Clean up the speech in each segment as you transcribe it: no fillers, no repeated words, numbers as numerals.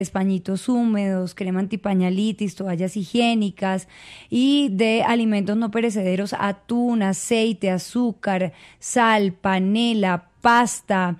pañitos húmedos, crema antipañalitis, toallas higiénicas y de alimentos no perecederos, atún, aceite, azúcar, sal, panela, pasta,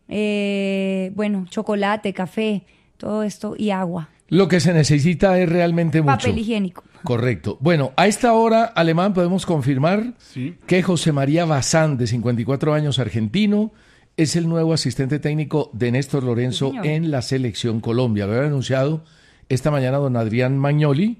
chocolate, café, todo esto y agua. Lo que se necesita es realmente mucho. Papel higiénico. Correcto. Bueno, a esta hora, Alemán, podemos confirmar que José María Bazán, de 54 años, argentino, es el nuevo asistente técnico de Néstor Lorenzo en la Selección Colombia. Lo había anunciado esta mañana don Adrián Magnoli.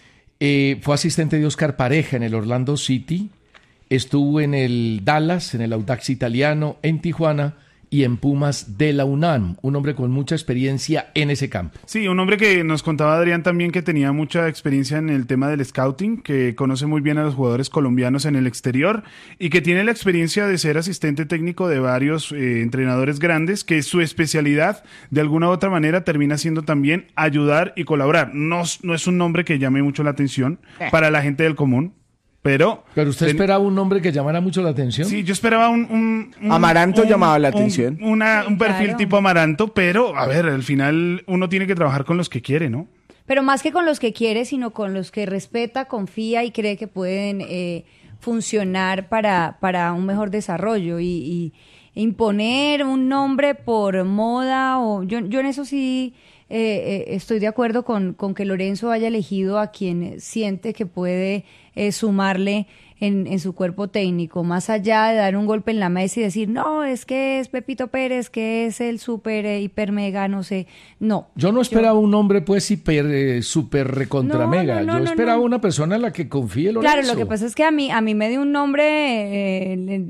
Fue asistente de Oscar Pareja en el Orlando City. Estuvo en el Dallas, en el Audax Italiano, en Tijuana y en Pumas de la UNAM. Un hombre con mucha experiencia en ese campo. Sí, un hombre que nos contaba Adrián también que tenía mucha experiencia en el tema del scouting, que conoce muy bien a los jugadores colombianos en el exterior y que tiene la experiencia de ser asistente técnico de varios entrenadores grandes, que su especialidad de alguna u otra manera termina siendo también ayudar y colaborar. No es un nombre que llame mucho la atención para la gente del común. Pero usted esperaba un nombre que llamara mucho la atención. Sí, yo esperaba un Amaranto llamaba la atención. Un perfil tipo Amaranto, pero a ver, al final uno tiene que trabajar con los que quiere, ¿no? Pero más que con los que quiere, sino con los que respeta, confía y cree que pueden funcionar para un mejor desarrollo y imponer un nombre por moda o yo en eso sí estoy de acuerdo con que Lorenzo haya elegido a quien siente que puede sumarle en su cuerpo técnico, más allá de dar un golpe en la mesa y decir, no, es que es Pepito Pérez, que es el super, hiper, mega, no sé, no. Yo no esperaba un hombre pues hiper, super, recontra, mega, yo esperaba una persona en la que confíe Lorenzo. Claro, lo que pasa es que a mí me dio un nombre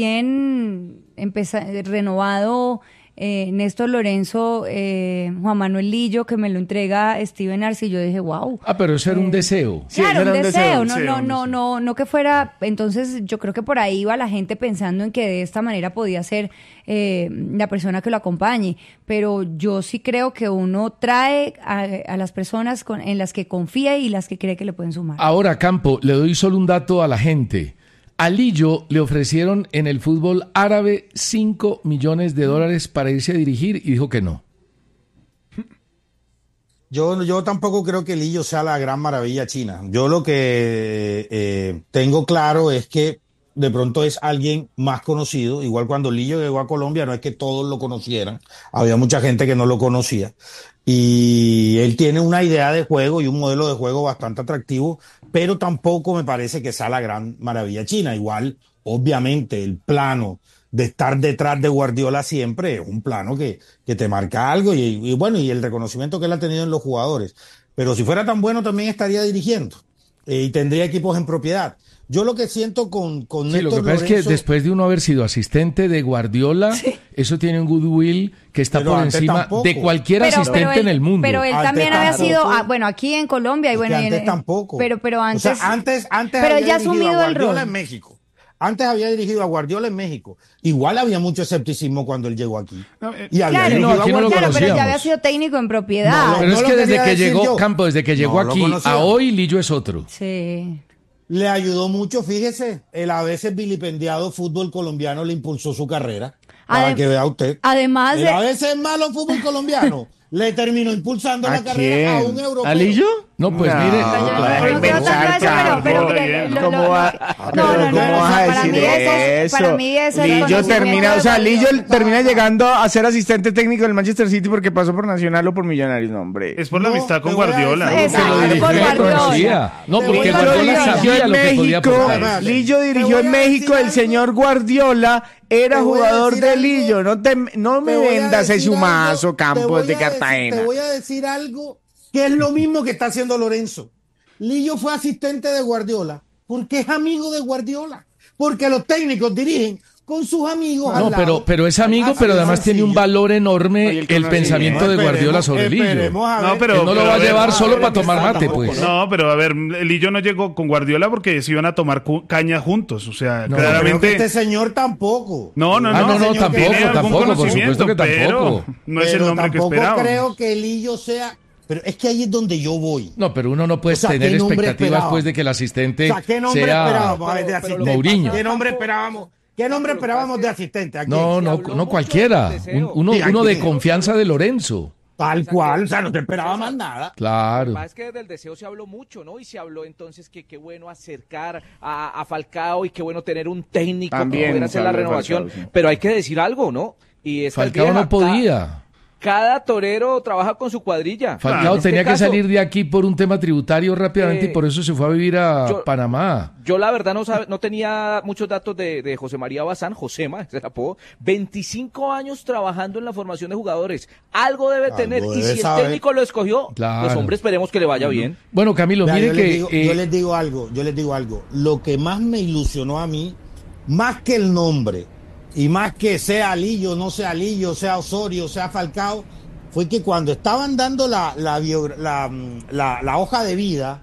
recién renovado, Néstor Lorenzo, Juan Manuel Lillo, que me lo entrega Steven Arce, y yo dije, wow. Pero eso era un deseo. Sí, claro, un deseo. No que fuera. Entonces, yo creo que por ahí iba la gente pensando en que de esta manera podía ser la persona que lo acompañe. Pero yo sí creo que uno trae a las personas en las que confía y las que cree que le pueden sumar. Ahora, Campo, le doy solo un dato a la gente. A Lillo le ofrecieron en el fútbol árabe $5 millones para irse a dirigir y dijo que no. Yo tampoco creo que Lillo sea la gran maravilla china. Yo lo que tengo claro es que de pronto es alguien más conocido. Igual cuando Lillo llegó a Colombia no es que todos lo conocieran. Había mucha gente que no lo conocía. Y él tiene una idea de juego y un modelo de juego bastante atractivo, pero tampoco me parece que sea la gran maravilla china. Igual, obviamente, el plano de estar detrás de Guardiola siempre es un plano que te marca algo y el reconocimiento que él ha tenido en los jugadores. Pero si fuera tan bueno también estaría dirigiendo y tendría equipos en propiedad. Yo lo que siento con Néstor Lorenzo... Lo que pasa es que después de uno haber sido asistente de Guardiola, eso tiene un goodwill que está por encima de cualquier asistente en el mundo. Pero él también había sido, aquí en Colombia. Antes tampoco. Pero antes... O sea, antes pero había ya dirigido a asumido el rol. En México. Antes había dirigido a Guardiola en México. Igual había mucho escepticismo cuando él llegó aquí. Y había dirigido a Guardiola, pero ya había sido técnico en propiedad. Pero es que desde que llegó Campo, desde que llegó aquí a hoy, Lillo es otro. Sí. Le ayudó mucho, fíjese, el a veces vilipendiado fútbol colombiano le impulsó su carrera. Para que vea usted. Además el a veces malo fútbol colombiano le terminó impulsando la carrera a un europeo. ¿A Lillo? No, pues mire. ¿Cómo vas a decir eso? Para mí eso Lillo termina llegando a ser asistente técnico del Manchester City porque pasó por Nacional o por Millonarios, no, hombre. Es por la amistad con Guardiola. No, porque Guardiola sabía lo que podía aportar. Lillo dirigió en México, el señor Guardiola era jugador de Lillo. No me vendas ese humazo, Campos de Cartagena. Te voy a decir algo que es lo mismo que está haciendo Lorenzo. Lillo fue asistente de Guardiola porque es amigo de Guardiola, porque los técnicos dirigen con sus amigos al lado. pero es amigo, pero además tiene un valor enorme el pensamiento de Guardiola sobre Lillo. Él no lo va a llevar solo para tomar mate, pues. No, pero a ver, Lillo no llegó con Guardiola porque se iban a tomar caña juntos, o sea, claramente... Creo que este señor tampoco. No, tampoco, por supuesto que tampoco. No es el nombre que esperaba. Tampoco creo que Lillo sea... Pero es que ahí es donde yo voy. No, pero uno no puede tener expectativas pues de que el asistente sea Mourinho. ¿Qué nombre esperábamos? ¿Qué nombre esperábamos de asistente? No cualquiera. Uno de confianza de Lorenzo. Tal cual, o sea, no te esperaba más nada. Claro. Es que desde el deseo se habló mucho, ¿no? Y se habló entonces que qué bueno acercar a Falcao y qué bueno tener un técnico También, que pudiera hacer la renovación. Falcao, sí. Pero hay que decir algo, ¿no? Y esta Falcao vieja, no podía. Cada torero trabaja con su cuadrilla. Falcao tenía que salir de aquí por un tema tributario rápidamente y por eso se fue a vivir a Panamá. Yo la verdad no tenía muchos datos de José María Bazán, Josema, ese apodo. 25 años trabajando en la formación de jugadores. Algo debe tener. Y si el técnico lo escogió, pues hombre, esperemos que le vaya bien. Bueno, Camilo, Vea, mire yo les digo algo. Lo que más me ilusionó a mí, más que el nombre, y más que sea Lillo, no sea Lillo, sea Osorio, sea Falcao, fue que cuando estaban dando la hoja de vida,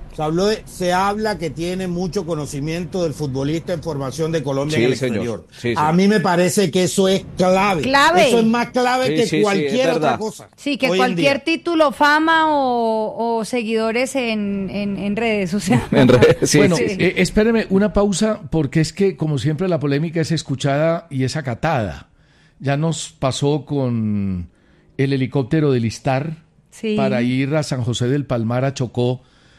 se habla que tiene mucho conocimiento del futbolista en formación de Colombia en el exterior. Sí, a mí me parece que eso es clave. Eso es más clave que cualquier otra cosa. Sí, que cualquier título, fama o seguidores en redes, o sea. Bueno, espéreme una pausa, porque es que, como siempre, la polémica es escuchada y es acatada. Ya nos pasó con el helicóptero del Istar para ir a San José del Palmar, a Chocó,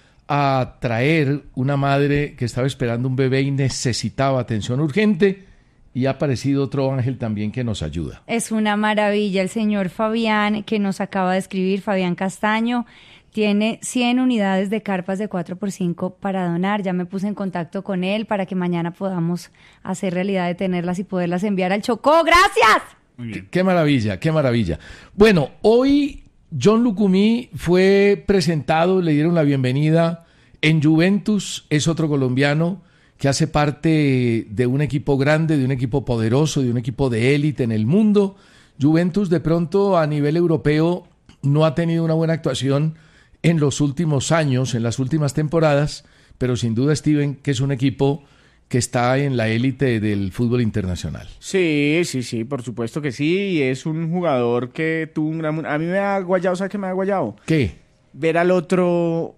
a traer una madre que estaba esperando un bebé y necesitaba atención urgente, y ha aparecido otro ángel también que nos ayuda. Es una maravilla el señor Fabián, que nos acaba de escribir, Fabián Castaño. Tiene 100 unidades de carpas de 4x5 para donar. Ya me puse en contacto con él para que mañana podamos hacer realidad de tenerlas y poderlas enviar al Chocó. ¡Gracias! Muy bien. Qué maravilla, qué maravilla. Bueno, hoy John Lucumí fue presentado, le dieron la bienvenida en Juventus. Es otro colombiano que hace parte de un equipo grande, de un equipo poderoso, de un equipo de élite en el mundo. Juventus, de pronto, a nivel europeo, no ha tenido una buena actuación en los últimos años, en las últimas temporadas, pero sin duda, Steven, que es un equipo que está en la élite del fútbol internacional. Sí, por supuesto que sí, y es un jugador que tuvo un gran... A mí me ha guayado, ¿sabes qué me ha guayado? ¿Qué? Ver al otro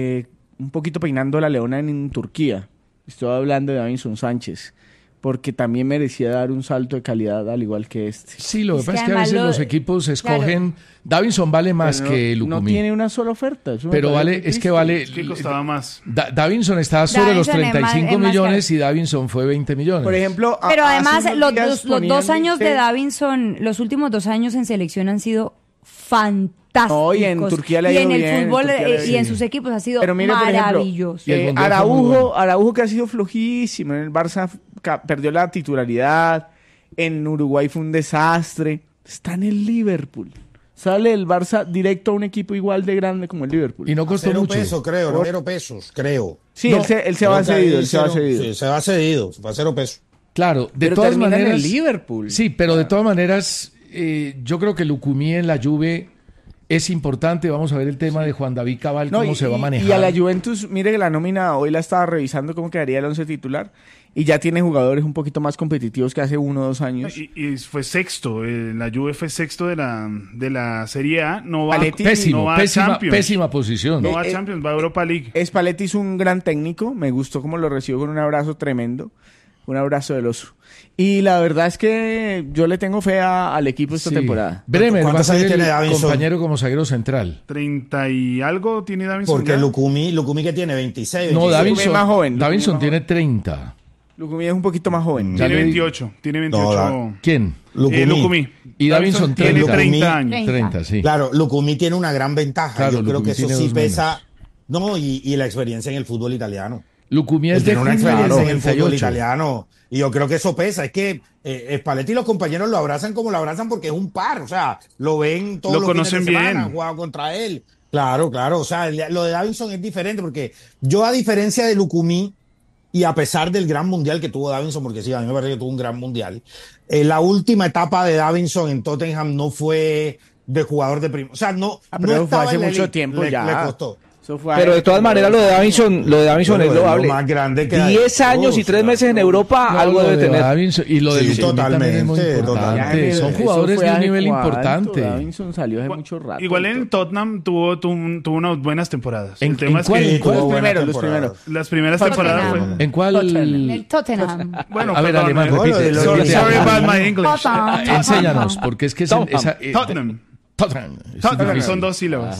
un poquito peinando la leona en Turquía. Estoy hablando de Davinson Sánchez, porque también merecía dar un salto de calidad al igual que este. Sí, lo que pasa es que a veces los equipos escogen... Claro. Davinson vale más que Lucumí. No tiene una sola oferta. Pero vale, es que vale... Es que costaba más. Davinson está sobre los 35 millones y Davinson fue 20 millones. Por ejemplo... Pero además, los 2 años de Davinson, los últimos 2 años en selección han sido fantásticos. No, y en Turquía le ha ido bien. Y en el fútbol y en sus equipos ha sido maravilloso. Araujo, que ha sido flojísimo. En el Barça perdió la titularidad. En Uruguay fue un desastre. Está en el Liverpool. Sale el Barça directo a un equipo igual de grande como el Liverpool. Y no costó mucho. $0 pesos, creo. Sí, no, él se va cedido. Sí, se va cedido, va a $0. Claro, de todas maneras. En el Liverpool. Sí, pero de todas maneras, yo creo que Lucumí en la Juve es importante. Vamos a ver el tema de Juan David Cabal, cómo se va a manejar. Y a la Juventus, mire que la nómina hoy la estaba revisando cómo quedaría el 11 titular. Y ya tiene jugadores un poquito más competitivos que hace 1 o 2 años. Y fue sexto, la Juve fue sexto de la Serie A. No va, pésima posición. No va a Champions, va a Europa League. Spalletti es un gran técnico, me gustó cómo lo recibió con un abrazo tremendo. Un abrazo del oso. Y la verdad es que yo le tengo fe al equipo esta temporada. Bremer va a ser el compañero como zaguero central. 30 y algo tiene Davinson. Porque Lucumí que tiene 26. No, Davinson es más joven. Davinson tiene 30. Lucumí es un poquito más joven. Tiene 28. No, ¿Quién? Lucumí. Y Davinson tiene 30 años. 30, sí. Claro, Lucumí tiene una gran ventaja. Claro, yo creo que eso sí pesa. Menos. No, y la experiencia en el fútbol italiano. Lucumí es tiene una experiencia en el 38. fútbol italiano. Y yo creo que eso pesa. Es que Spalletti y los compañeros lo abrazan como lo abrazan porque es un par. O sea, lo ven todos los fines de semana, han jugado contra él. Claro. O sea, lo de Davinson es diferente porque yo, a diferencia de Lucumí, y a pesar del gran mundial que tuvo Davinson, porque sí, a mí me parece que tuvo un gran mundial, la última etapa de Davinson en Tottenham no fue de jugador de primo. O sea, no estaba hace en la mucho elite. tiempo le costó. Pero de todas maneras lo de Davinson es loable. Más grande que 10 años y 3 meses en Europa, algo debe tener. Davinson, y lo de Lucumí también es muy importante. Son jugadores de un nivel importante. Davinson salió hace mucho rato. Igual en Tottenham tuvo unas buenas temporadas. El tema es que los primeros. Las primeras temporadas fue. ¿En cuál? El Tottenham. Bueno, a ver, Alemán, repite. Sorry about my English. Enséñanos, porque es que Tottenham. Tottenham. Y son 2 sílabas.